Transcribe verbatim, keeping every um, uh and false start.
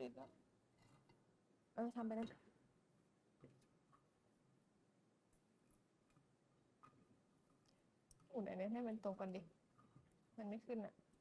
ร็จแล้วเออทำไปแล้วอุ่นอันนี้ให้มันตรงกันดิมันไม่ขึ้นอ่ะ